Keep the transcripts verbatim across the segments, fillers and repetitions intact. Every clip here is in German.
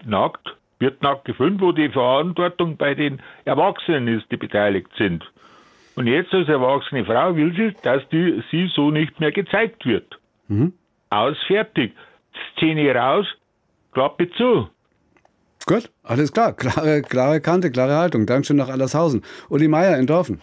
nackt, wird nackt gefilmt, wo die Verantwortung bei den Erwachsenen ist, die beteiligt sind. Und jetzt als erwachsene Frau will sie, dass die, sie so nicht mehr gezeigt wird. Mhm. Aus, fertig. Szene raus, Klappe zu. Gut, alles klar. Klare, klare Kante, klare Haltung. Dankeschön nach Allershausen. Uli Meier in Dorfen.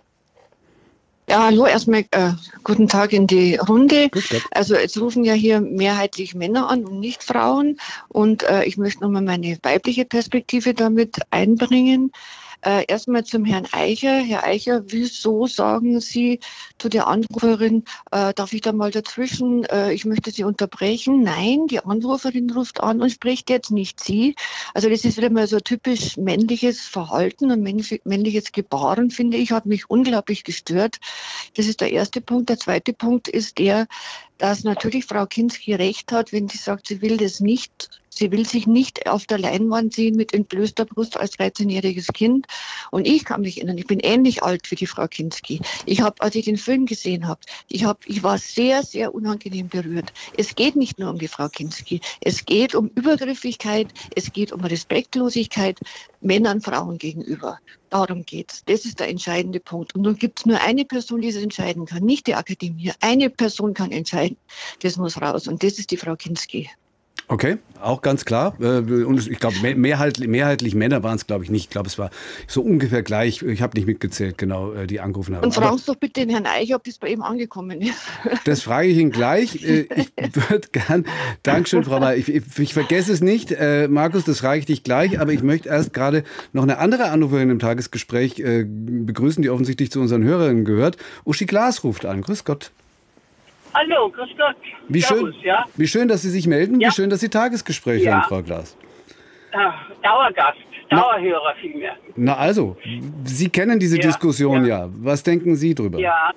Ja, hallo, erstmal äh, guten Tag in die Runde. Also jetzt rufen ja hier mehrheitlich Männer an und nicht Frauen. Und äh, ich möchte nochmal meine weibliche Perspektive damit einbringen. Äh, erstmal zum Herrn Eicher. Herr Eicher, wieso sagen Sie zu der Anruferin, äh, darf ich da mal dazwischen, äh, ich möchte Sie unterbrechen? Nein, die Anruferin ruft an und spricht jetzt nicht Sie. Also das ist wieder mal so typisch männliches Verhalten und männliches Gebaren, finde ich, hat mich unglaublich gestört. Das ist der erste Punkt. Der zweite Punkt ist der, dass natürlich Frau Kinski recht hat, wenn sie sagt, sie will das nicht. Sie will sich nicht auf der Leinwand sehen mit entblößter Brust als dreizehnjähriges Kind. Und ich kann mich erinnern, ich bin ähnlich alt wie die Frau Kinski. Ich habe, als ich den Film gesehen habe, ich, hab, ich war sehr, sehr unangenehm berührt. Es geht nicht nur um die Frau Kinski. Es geht um Übergriffigkeit, es geht um Respektlosigkeit Männern, Frauen gegenüber. Darum geht's. Das ist der entscheidende Punkt. Und nun gibt es nur eine Person, die es entscheiden kann, nicht die Akademie. Eine Person kann entscheiden. Das muss raus. Und das ist die Frau Kinski. Okay, auch ganz klar. Und ich glaube, mehrheitlich, mehrheitlich Männer waren es, glaube ich, nicht. Ich glaube, es war so ungefähr gleich. Ich habe nicht mitgezählt, genau, die angerufen haben. Und fragen Sie doch bitte den Herrn Eicher, ob das bei ihm angekommen ist. Das frage ich ihn gleich. Ich würde gern, Dankeschön, Frau Meier. Ich, ich, ich vergesse es nicht. Markus, das frage ich dich gleich. Aber ich möchte erst gerade noch eine andere Anruferin im Tagesgespräch begrüßen, die offensichtlich zu unseren Hörerinnen gehört. Uschi Glas ruft an. Grüß Gott. Hallo, grüß Gott. Wie schön, ja? Wie schön, dass Sie sich melden. Ja. Wie schön, dass Sie Tagesgespräche ja. haben, Frau Glas. Dauergast, Dauerhörer vielmehr. Na also, Sie kennen diese ja. Diskussion ja. ja. Was denken Sie drüber? Ja,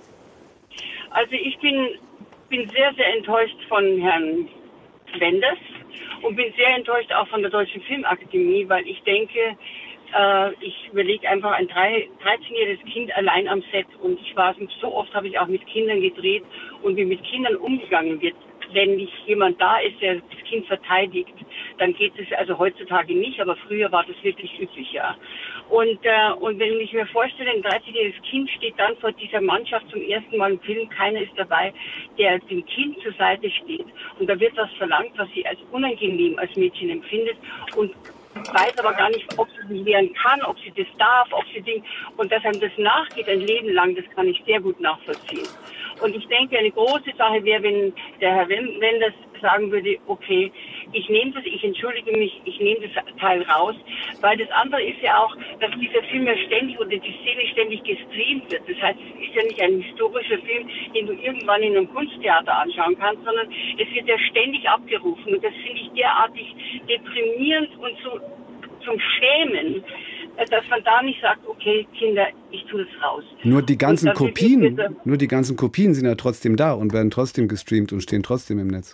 also ich bin, bin sehr, sehr enttäuscht von Herrn Wenders und bin sehr enttäuscht auch von der Deutschen Filmakademie, weil ich denke, äh, ich überlege einfach ein dreizehnjähriges Kind allein am Set und ich war so oft, habe ich auch mit Kindern gedreht und wie mit Kindern umgegangen wird. Wenn nicht jemand da ist, der das Kind verteidigt, dann geht es also heutzutage nicht, aber früher war das wirklich üblich, ja. Und, äh, und wenn ich mir vorstelle, ein dreizehnjähriges Kind steht dann vor dieser Mannschaft zum ersten Mal im Film, keiner ist dabei, der dem Kind zur Seite steht. Und da wird was verlangt, was sie als unangenehm als Mädchen empfindet und weiß aber gar nicht, ob sie sich wehren kann, ob sie das darf, ob sie Ding, und dass einem das nachgeht ein Leben lang, das kann ich sehr gut nachvollziehen. Und ich denke, eine große Sache wäre, wenn der Herr Wenders sagen würde, okay, ich nehme das, ich entschuldige mich, ich nehme das Teil raus, weil das andere ist ja auch, dass dieser Film ja ständig oder die Szene ständig gestreamt wird. Das heißt, es ist ja nicht ein historischer Film, den du irgendwann in einem Kunsttheater anschauen kannst, sondern es wird ja ständig abgerufen und das finde ich derartig deprimierend und so zum Schämen, dass man da nicht sagt, okay, Kinder, ich tue das raus. Nur die ganzen Kopien, nur die ganzen Kopien sind ja trotzdem da und werden trotzdem gestreamt und stehen trotzdem im Netz.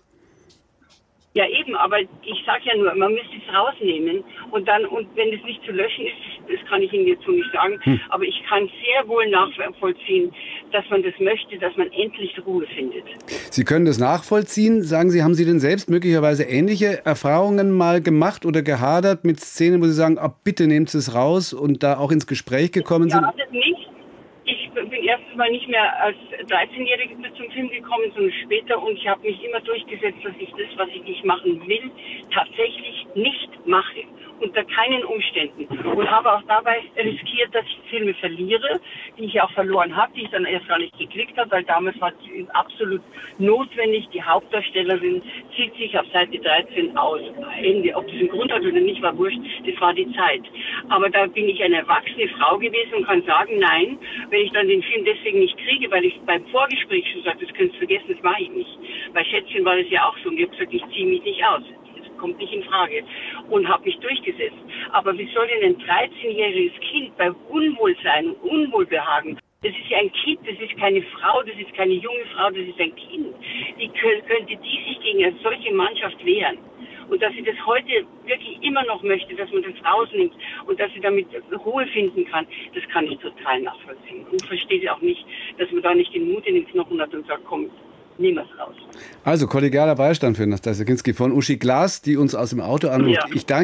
Ja eben, aber ich sage ja nur, man müsste es rausnehmen und dann, und wenn es nicht zu löschen ist, das kann ich Ihnen jetzt so nicht sagen, hm. aber ich kann sehr wohl nachvollziehen, dass man das möchte, dass man endlich Ruhe findet. Sie können das nachvollziehen. Sagen Sie, haben Sie denn selbst möglicherweise ähnliche Erfahrungen mal gemacht oder gehadert mit Szenen, wo Sie sagen, oh, bitte nehmt es raus und da auch ins Gespräch gekommen sind? Ja, das nicht. Ich bin erstes Mal nicht mehr als dreizehnjährige zum Film gekommen, sondern später, und ich habe mich immer durchgesetzt, dass ich das, was ich nicht machen will, tatsächlich nicht mache. Unter keinen Umständen. Und habe auch dabei riskiert, dass ich Filme verliere, die ich auch verloren habe, die ich dann erst gar nicht gekriegt habe, weil damals war es absolut notwendig. Die Hauptdarstellerin zieht sich auf Seite dreizehn aus. Ende. Ob das einen Grund hat oder nicht, war wurscht. Das war die Zeit. Aber da bin ich eine erwachsene Frau gewesen und kann sagen, nein, wenn ich dann den Film deswegen nicht kriege, weil ich beim Vorgespräch schon sagte, das könnt ihr vergessen, das mache ich nicht. Bei Schätzchen war das ja auch so. Und ich habe gesagt, ich ziehe mich nicht aus. Kommt nicht in Frage, und habe mich durchgesetzt. Aber wie soll denn ein dreizehnjähriges Kind bei Unwohlsein und Unwohlbehagen, das ist ja ein Kind, das ist keine Frau, das ist keine junge Frau, das ist ein Kind. Wie könnte die sich gegen eine solche Mannschaft wehren? Und dass sie das heute wirklich immer noch möchte, dass man das rausnimmt und dass sie damit Ruhe finden kann, das kann ich total nachvollziehen. Und verstehe auch nicht, dass man da nicht den Mut in den Knochen hat und sagt, komm, nehmen wir es raus. Also kollegialer Beistand für Nastassja Kinski von Uschi Glas, die uns aus dem Auto anruft. Ja. Ich danke